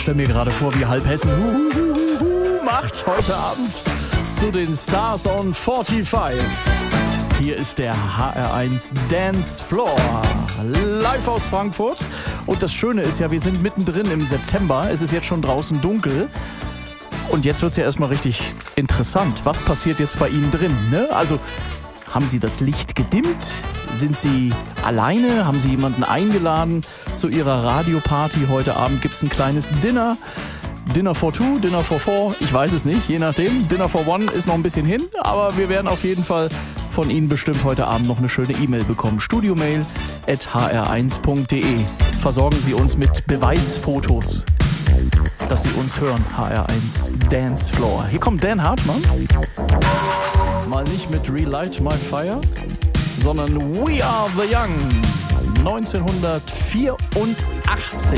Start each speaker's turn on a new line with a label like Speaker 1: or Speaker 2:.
Speaker 1: stelle mir gerade vor, wie halb Hessen macht heute Abend zu den Stars on 45. Hier ist der HR1 Dance Floor, live aus Frankfurt. Und das Schöne ist ja, wir sind mittendrin im September. Es ist jetzt schon draußen dunkel. Und jetzt wird es ja erstmal richtig interessant. Was passiert jetzt bei Ihnen drin? Ne? Also, haben Sie das Licht gedimmt? Sind Sie alleine? Haben Sie jemanden eingeladen zu Ihrer Radioparty? Heute Abend gibt es ein kleines Dinner. Dinner for two, Dinner for four, ich weiß es nicht, je nachdem. Dinner for one ist noch ein bisschen hin, aber wir werden auf jeden Fall von Ihnen bestimmt heute Abend noch eine schöne E-Mail bekommen. studiomail@hr1.de. Versorgen Sie uns mit Beweisfotos, dass Sie uns hören. HR1 Dance Floor. Hier kommt Dan Hartmann. Mal nicht mit Relight My Fire, sondern We Are The Young. 1984.